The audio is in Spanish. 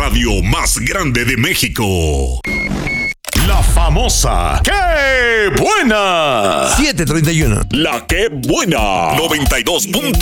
radio más grande de México. La famosa ¡Qué buena! 7:31. La ¡Qué buena! 92.